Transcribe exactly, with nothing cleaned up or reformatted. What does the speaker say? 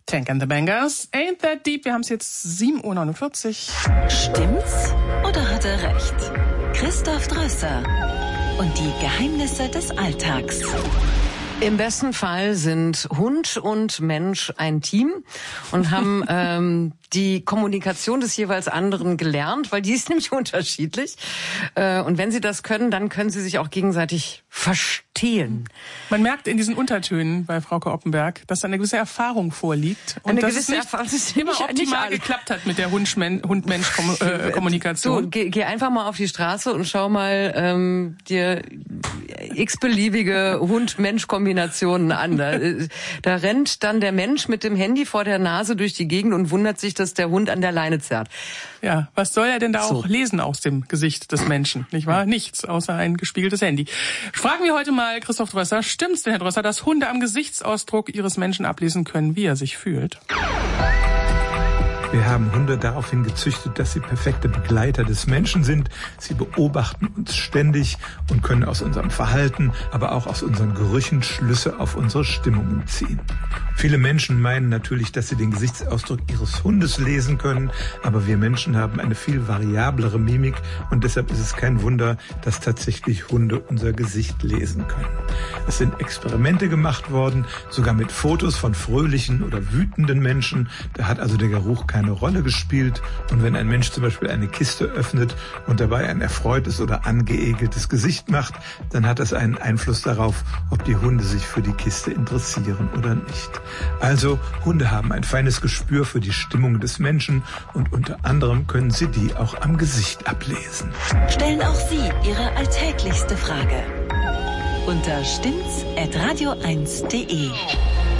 Tank and the Bangers, Ain't That Deep. Wir haben es jetzt sieben Uhr neunundvierzig. Stimmt's oder hat er recht? Christoph Drösser und die Geheimnisse des Alltags. Im besten Fall sind Hund und Mensch ein Team und haben ähm, die Kommunikation des jeweils anderen gelernt, weil die ist nämlich unterschiedlich. Äh, und wenn sie das können, dann können sie sich auch gegenseitig verstehen. Man merkt in diesen Untertönen bei Frauke Oppenberg, dass eine gewisse Erfahrung vorliegt. Und eine dass gewisse es nicht Erfahrung, das ist immer nicht, optimal nicht geklappt hat mit der Hund-Mensch-Kommunikation. Du, geh, geh einfach mal auf die Straße und schau mal ähm, dir x-beliebige Hund-Mensch-Kombinationen an. Da, da rennt dann der Mensch mit dem Handy vor der Nase durch die Gegend und wundert sich, dass der Hund an der Leine zerrt. Ja, was soll er denn da so. auch lesen aus dem Gesicht des Menschen, nicht wahr? Nichts, außer ein gespiegeltes Handy. Fragen wir heute mal Christoph Drösser, stimmt's denn, Herr Drösser, dass Hunde am Gesichtsausdruck ihres Menschen ablesen können, wie er sich fühlt? Wir haben Hunde daraufhin gezüchtet, dass sie perfekte Begleiter des Menschen sind. Sie beobachten uns ständig und können aus unserem Verhalten, aber auch aus unseren Gerüchen Schlüsse auf unsere Stimmungen ziehen. Viele Menschen meinen natürlich, dass sie den Gesichtsausdruck ihres Hundes lesen können, aber wir Menschen haben eine viel variablere Mimik und deshalb ist es kein Wunder, dass tatsächlich Hunde unser Gesicht lesen können. Es sind Experimente gemacht worden, sogar mit Fotos von fröhlichen oder wütenden Menschen. Da hat also der Geruch keine Rolle gespielt. Und wenn ein Mensch zum Beispiel eine Kiste öffnet und dabei ein erfreutes oder angeekeltes Gesicht macht, dann hat das einen Einfluss darauf, ob die Hunde sich für die Kiste interessieren oder nicht. Also, Hunde haben ein feines Gespür für die Stimmung des Menschen und unter anderem können sie die auch am Gesicht ablesen. Stellen auch Sie Ihre alltäglichste Frage unter stimmt's at radio eins punkt de.